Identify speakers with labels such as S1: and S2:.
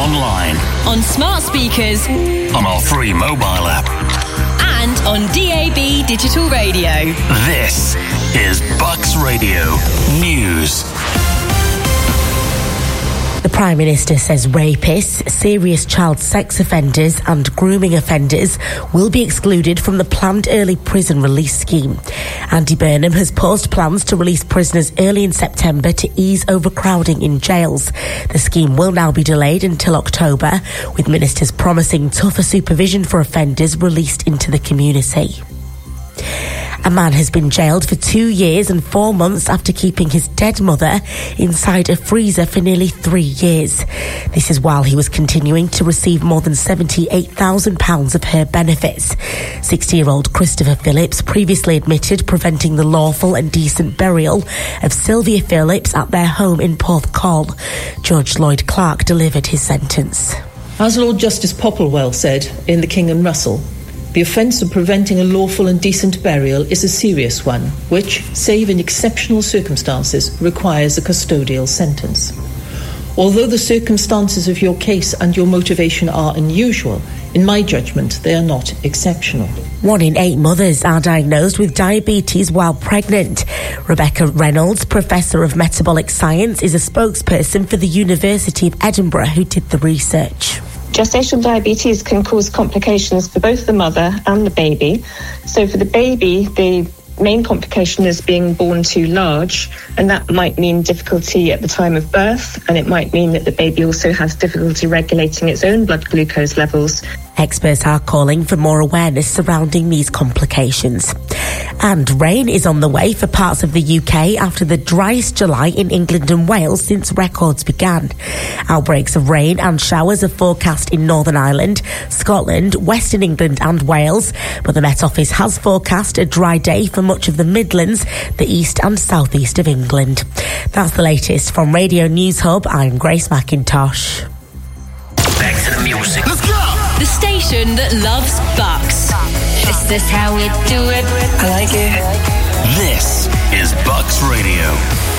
S1: online,
S2: on smart speakers,
S1: on our free mobile app,
S2: and on DAB digital radio.
S1: This is Bucks Radio News.
S3: The Prime Minister says rapists, serious child sex offenders and grooming offenders will be excluded from the planned early prison release scheme. Andy Burnham has paused plans to release prisoners early in September to ease overcrowding in jails. The scheme will now be delayed until October, with ministers promising tougher supervision for offenders released into the community. A man has been jailed for 2 years and 4 months after keeping his dead mother inside a freezer for nearly 3 years. This is while he was continuing to receive more than £78,000 of her benefits. 60-year-old Christopher Phillips previously admitted preventing the lawful and decent burial of Sylvia Phillips at their home in Porthcawl. Judge Lloyd Clark delivered his sentence.
S4: As Lord Justice Popplewell said in The King and Russell, the offence of preventing a lawful and decent burial is a serious one, which, save in exceptional circumstances, requires a custodial sentence. Although the circumstances of your case and your motivation are unusual, in my judgment, they are not exceptional.
S3: 1 in 8 mothers are diagnosed with diabetes while pregnant. Rebecca Reynolds, Professor of Metabolic Science, is a spokesperson for the University of Edinburgh who did the research.
S5: Gestational diabetes can cause complications for both the mother and the baby. So for the baby, the main complication is being born too large, and that might mean difficulty at the time of birth, and it might mean that the baby also has difficulty regulating its own blood glucose levels.
S3: Experts are calling for more awareness surrounding these complications. And rain is on the way for parts of the UK after the driest July in England and Wales since records began. Outbreaks of rain and showers are forecast in Northern Ireland, Scotland, Western England and Wales, but the Met Office has forecast a dry day for much of the Midlands, the east and southeast of England. That's the latest from Radio News Hub. I'm Grace McIntosh.
S1: Back to the music.
S2: Let's go! The station that loves Bucks. Is this how we do it?
S6: I like it.
S1: This is Bucks Radio.